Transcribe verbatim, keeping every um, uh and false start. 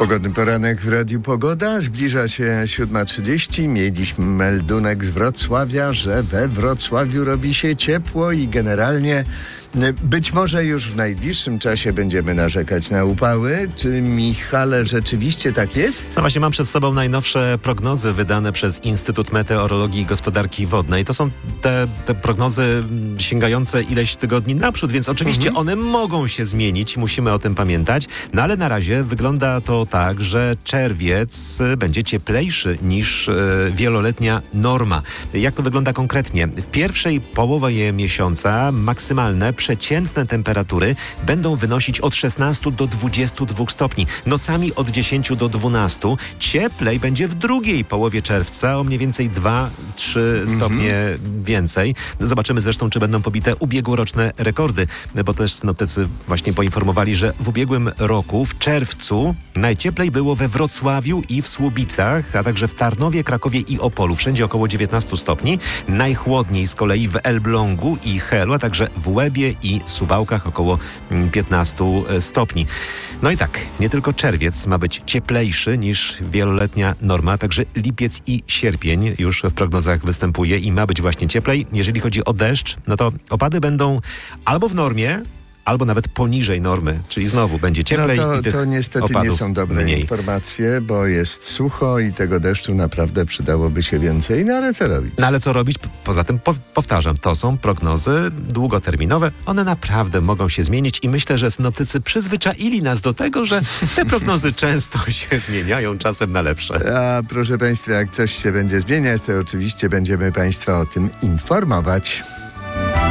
Pogodny poranek w Radiu Pogoda. Zbliża się siódma trzydzieści. Mieliśmy meldunek z Wrocławia, że we Wrocławiu robi się ciepło i generalnie być może już w najbliższym czasie będziemy narzekać na upały. Czy, Michale, rzeczywiście tak jest? No właśnie, mam przed sobą najnowsze prognozy wydane przez Instytut Meteorologii i Gospodarki Wodnej. To są te, te prognozy sięgające ileś tygodni naprzód, więc oczywiście mhm. one mogą się zmienić, musimy o tym pamiętać. No ale na razie wygląda to tak, że czerwiec będzie cieplejszy niż e, wieloletnia norma. Jak to wygląda konkretnie? W pierwszej połowie miesiąca maksymalne przeciętne temperatury będą wynosić od szesnastu do dwudziestu dwóch stopni. Nocami od dziesięciu do dwunastu. Cieplej będzie w drugiej połowie czerwca o mniej więcej dwa trzy stopnie mm-hmm. więcej. Zobaczymy zresztą, czy będą pobite ubiegłoroczne rekordy, bo też synoptycy właśnie poinformowali, że w ubiegłym roku, w czerwcu, najcieplej było we Wrocławiu i w Słubicach, a także w Tarnowie, Krakowie i Opolu. Wszędzie około dziewiętnastu stopni. Najchłodniej z kolei w Elblągu i Helu, a także w Łebie i Suwałkach około piętnastu stopni. No i tak, nie tylko czerwiec ma być cieplejszy niż wieloletnia norma, także lipiec i sierpień już w prognozach występuje i ma być właśnie cieplej. Jeżeli chodzi o deszcz, no to opady będą albo w normie, albo nawet poniżej normy, czyli znowu będzie cieplej no to, i tych to niestety nie są dobre mniej. informacje, bo jest sucho i tego deszczu naprawdę przydałoby się więcej. No ale co robić? No ale co robić? Poza tym po, powtarzam, to są prognozy długoterminowe. One naprawdę mogą się zmienić i myślę, że synoptycy przyzwyczaili nas do tego, że te prognozy często się zmieniają, czasem na lepsze. A proszę Państwa, jak coś się będzie zmieniać, to oczywiście będziemy Państwa o tym informować.